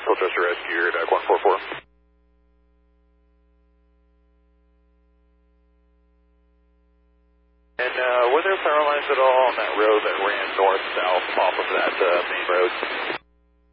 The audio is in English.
Colchester Rescue, Dock 144. And were there power lines at all on that road that ran north-south off of that main road?